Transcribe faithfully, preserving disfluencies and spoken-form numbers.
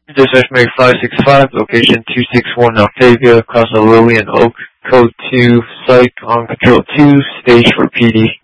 Dispatch Mary five six five, location two six one Octavia, across a Lillian Oak, code two, psych on control two, stage for P D.